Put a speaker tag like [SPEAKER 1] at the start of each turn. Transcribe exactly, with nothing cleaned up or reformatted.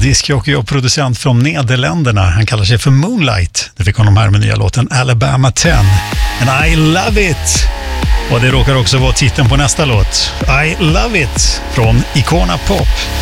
[SPEAKER 1] Diskjockey och producent från Nederländerna. Han kallar sig för Moonlight. Det fick honom här med nya låten Alabama tio. And I love it! Och det råkar också vara titeln på nästa låt. I love it från Icona Pop.